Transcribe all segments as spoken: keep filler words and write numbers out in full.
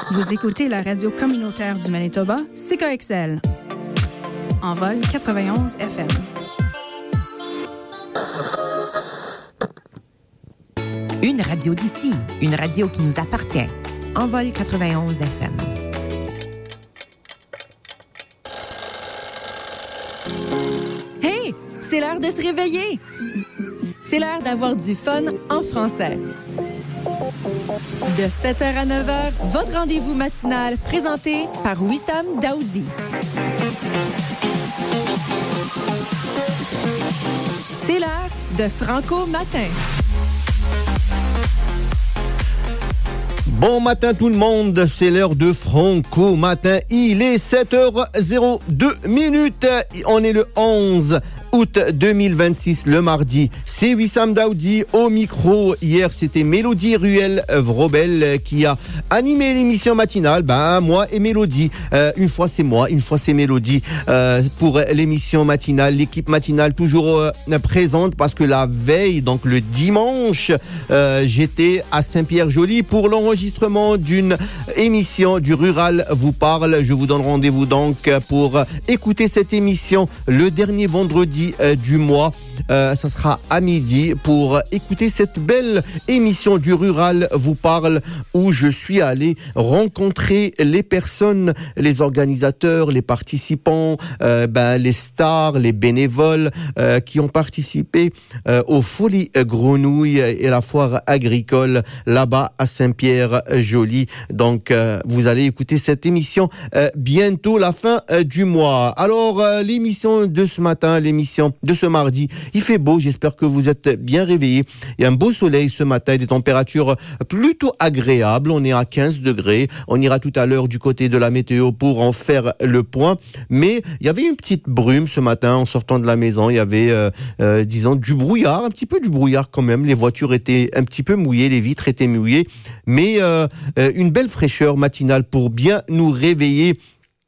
Vous écoutez la radio communautaire du Manitoba, C K X L. En vol quatre-vingt-onze F M. Une radio d'ici, une radio qui nous appartient. En vol quatre-vingt-onze F M. Hey, c'est l'heure de se réveiller. C'est l'heure d'avoir du fun en français. De sept heures à neuf heures, votre rendez-vous matinal présenté par Wissam Daoudi. C'est l'heure de Franco Matin. Bon matin tout le monde, c'est l'heure de Franco Matin. Il est sept heures zéro deux minutes. On est le onze août deux mille vingt-six, le mardi. C'est Wissam Daoudi au micro. Hier, c'était Mélodie Ruel-Vrobel qui a animé l'émission matinale. Ben, moi et Mélodie. Euh, une fois, c'est moi, une fois, c'est Mélodie. Euh, pour l'émission matinale, l'équipe matinale toujours euh, présente parce que la veille, donc le dimanche, euh, j'étais à Saint-Pierre-Joly pour l'enregistrement d'une émission du Rural vous parle. Je vous donne rendez-vous donc pour écouter cette émission le dernier vendredi du mois. Euh, ça sera à midi pour écouter cette belle émission du Rural vous parle où je suis allé rencontrer les personnes, les organisateurs, les participants, euh, ben, les stars, les bénévoles euh, qui ont participé euh, aux Folies Grenouilles et la foire agricole là-bas à Saint-Pierre-Joly. Donc euh, vous allez écouter cette émission euh, bientôt la fin euh, du mois. Alors euh, l'émission de ce matin, l'émission de ce mardi, il fait beau, j'espère que vous êtes bien réveillés. Il y a un beau soleil ce matin, des températures plutôt agréables, on est à quinze degrés, on ira tout à l'heure du côté de la météo pour en faire le point, mais il y avait une petite brume ce matin en sortant de la maison, il y avait euh, euh, disons du brouillard, un petit peu du brouillard quand même, les voitures étaient un petit peu mouillées, les vitres étaient mouillées, mais euh, euh, une belle fraîcheur matinale pour bien nous réveiller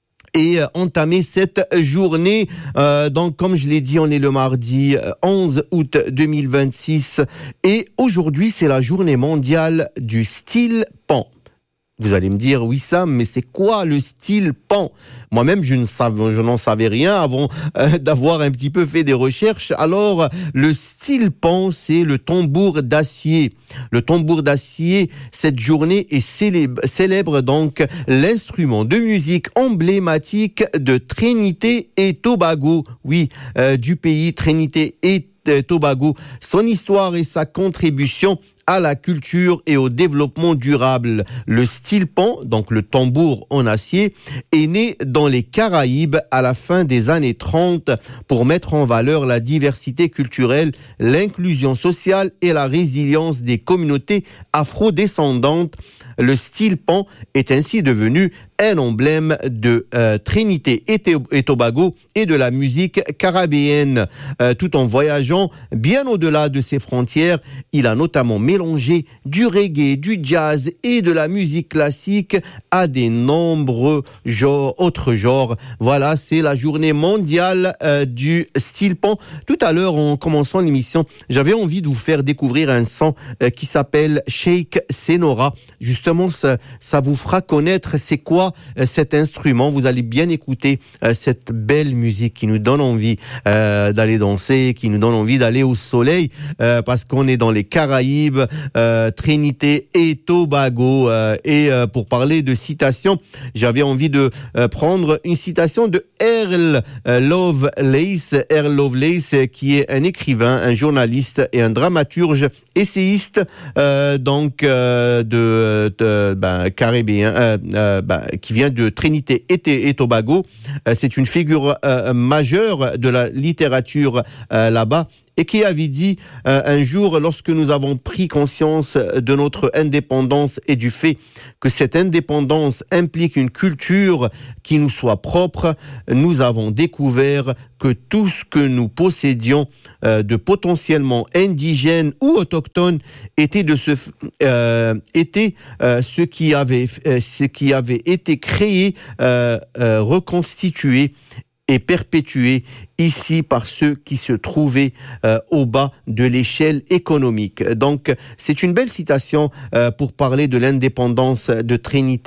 et entamer cette journée. Euh, donc, comme je l'ai dit, on est le mardi onze août deux mille vingt-six et aujourd'hui, c'est la journée mondiale du style pan. Vous allez me dire, oui Sam, mais c'est quoi le style pan? Moi-même, je ne savais, je n'en savais rien avant euh, d'avoir un petit peu fait des recherches. Alors, le style pan, c'est le tambour d'acier. Le tambour d'acier, cette journée est célèbre, célèbre donc l'instrument de musique emblématique de Trinité et Tobago. Oui, euh, du pays Trinité et Tobago. Son histoire et sa contribution à la culture et au développement durable. Le style pan, donc le tambour en acier, est né dans les Caraïbes à la fin des années trente pour mettre en valeur la diversité culturelle, l'inclusion sociale et la résilience des communautés afro-descendantes. Le style pan est ainsi devenu un emblème de euh, Trinité et, et Tobago et de la musique caribéenne. Euh, tout en voyageant bien au-delà de ses frontières, il a notamment mélangé du reggae, du jazz et de la musique classique à des nombreux genres, autres genres. Voilà, c'est la journée mondiale euh, du style pan. Tout à l'heure, en commençant l'émission, j'avais envie de vous faire découvrir un son euh, qui s'appelle Shake Senora. Justement, ça, ça vous fera connaître c'est quoi cet instrument. Vous allez bien écouter euh, cette belle musique qui nous donne envie euh, d'aller danser, qui nous donne envie d'aller au soleil euh, parce qu'on est dans les Caraïbes, euh, Trinité et Tobago. Euh, et euh, pour parler de citation, j'avais envie de euh, prendre une citation de Earl euh, Lovelace, Earl Lovelace qui est un écrivain, un journaliste et un dramaturge essayiste euh, donc euh, de, de ben, caribéen, euh, euh, ben, qui vient de Trinité et, et Tobago. Euh, c'est une figure euh, majeure de la littérature euh, là-bas et qui avait dit euh, un jour, lorsque nous avons pris conscience de notre indépendance et du fait que cette indépendance implique une culture qui nous soit propre, nous avons découvert que tout ce que nous possédions euh, de potentiellement indigène ou autochtone était de ce euh, était euh, ce qui avait euh, ce qui avait été créé, euh, euh, reconstitué et perpétué ici par ceux qui se trouvaient euh, au bas de l'échelle économique. Donc, c'est une belle citation euh, pour parler de l'indépendance de Trinité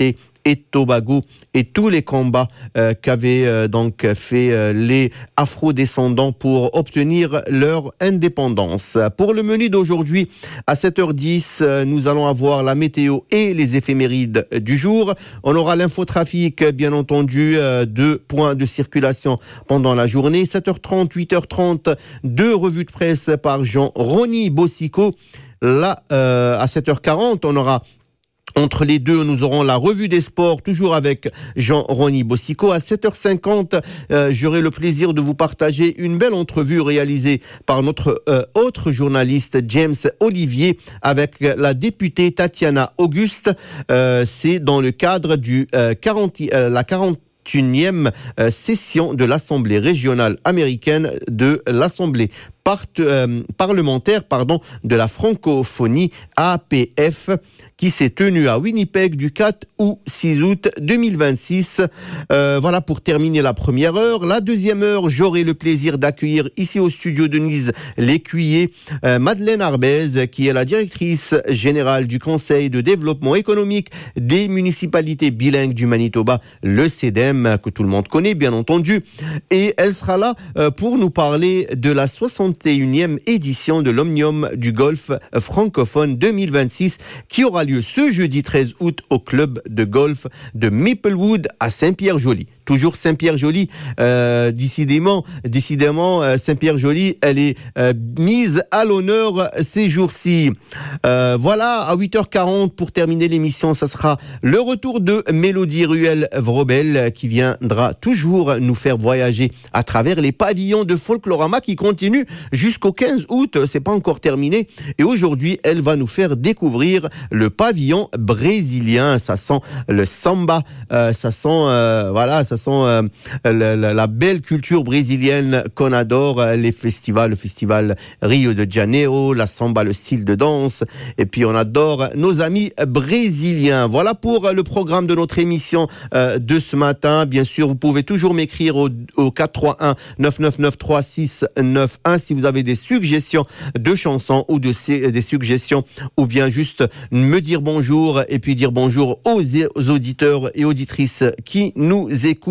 et Tobago et tous les combats euh, qu'avaient euh, donc fait euh, les afro-descendants pour obtenir leur indépendance. Pour le menu d'aujourd'hui, à sept heures dix, euh, nous allons avoir la météo et les éphémérides du jour. On aura l'infotrafic, bien entendu, euh, deux points de circulation pendant la journée. sept heures trente, huit heures trente, deux revues de presse par Jean-Rony Bossico. Là, euh, à sept heures quarante, on aura entre les deux, nous aurons la revue des sports, toujours avec Jean-Rony Bossico. À sept heures cinquante, euh, j'aurai le plaisir de vous partager une belle entrevue réalisée par notre euh, autre journaliste, James Olivier, avec la députée Tatiana Auguste. Euh, c'est dans le cadre du euh, quarante, euh, la quarante-et-unième euh, session de l'Assemblée régionale américaine de l'Assemblée Part, euh, parlementaire pardon, de la francophonie A P F qui s'est tenue à Winnipeg du quatre au six août deux mille vingt-six. Euh, voilà pour terminer la première heure. La deuxième heure, j'aurai le plaisir d'accueillir ici au studio Denise Lécuyer euh, Madeleine Arbez, qui est la directrice générale du Conseil de développement économique des municipalités bilingues du Manitoba, le C D E M, que tout le monde connaît bien entendu. Et elle sera là euh, pour nous parler de la soixante et unième édition de l'Omnium du golf francophone deux mille vingt-six qui aura lieu ce jeudi treize août au club de golf de Maplewood à Saint-Pierre-Joly. Toujours Saint-Pierre-Joly, euh, décidément, décidément, euh, Saint-Pierre-Joly, elle est euh, mise à l'honneur ces jours-ci. Euh, voilà, à huit heures quarante, pour terminer l'émission, ça sera le retour de Mélodie Ruel-Vrobel, qui viendra toujours nous faire voyager à travers les pavillons de Folklorama qui continuent jusqu'au quinze août. C'est pas encore terminé. Et aujourd'hui, elle va nous faire découvrir le pavillon brésilien. Ça sent le samba, euh, ça sent, euh, voilà, ça sent euh, la, la, la belle culture brésilienne qu'on adore, les festivals, le festival Rio de Janeiro, la samba, le style de danse, et puis on adore nos amis brésiliens. Voilà pour le programme de notre émission euh, de ce matin. Bien sûr, vous pouvez toujours m'écrire au, au quatre trois un neuf neuf neuf trois six neuf un si vous avez des suggestions de chansons ou de des suggestions, ou bien juste me dire bonjour et puis dire bonjour aux, aux auditeurs et auditrices qui nous écoutent.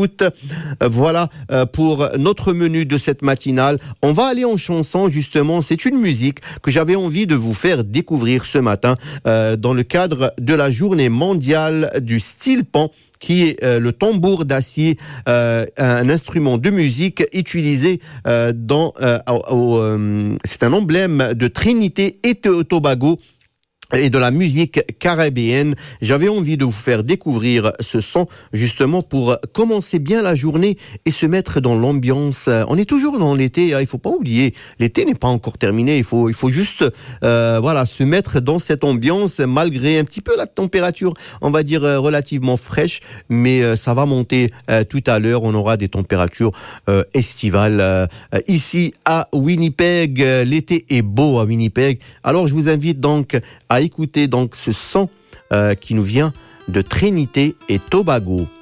Voilà pour notre menu de cette matinale. On va aller en chanson, justement. C'est une musique que j'avais envie de vous faire découvrir ce matin euh, dans le cadre de la journée mondiale du steel pan, qui est euh, le tambour d'acier, euh, un instrument de musique utilisé euh, dans... Euh, au, euh, c'est un emblème de Trinité et Tobago et de la musique caribéenne. J'avais envie de vous faire découvrir ce son justement pour commencer bien la journée et se mettre dans l'ambiance. On est toujours dans l'été, hein, il faut pas oublier, l'été n'est pas encore terminé, il faut il faut juste euh, voilà, se mettre dans cette ambiance malgré un petit peu la température, on va dire euh, relativement fraîche, mais euh, ça va monter euh, tout à l'heure, on aura des températures euh, estivales euh, ici à Winnipeg. L'été est beau à Winnipeg. Alors je vous invite donc à écouter donc ce son euh, qui nous vient de Trinité et Tobago.